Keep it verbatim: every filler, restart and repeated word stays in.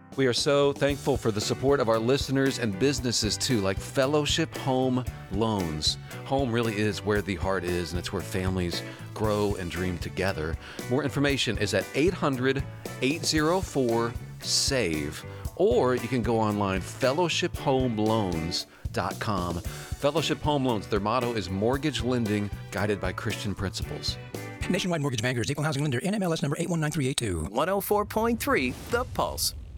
We are so thankful for the support of our listeners and businesses too, like Fellowship Home Loans. Home really is where the heart is, and it's where families grow and dream together. More information is at eight hundred, eight oh four, SAVE, or you can go online, fellowship home loans dot com. Fellowship Home Loans, their motto is mortgage lending guided by Christian principles. Nationwide Mortgage Bankers, Equal Housing Lender, N M L S number eight one nine three eight two. one oh four point three The Pulse.